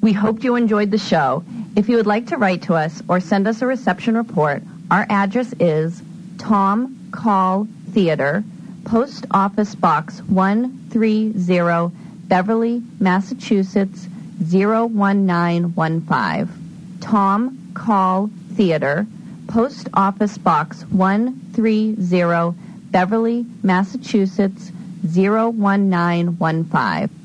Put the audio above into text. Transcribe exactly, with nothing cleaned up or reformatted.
We hoped you enjoyed the show. If you would like to write to us or send us a reception report, our address is Tom Call Theater, Post Office Box one thirty, Beverly, Massachusetts, zero one nine one five. Tom Call Theater, Post Office Box one thirty, Beverly, Massachusetts, zero one nine one five.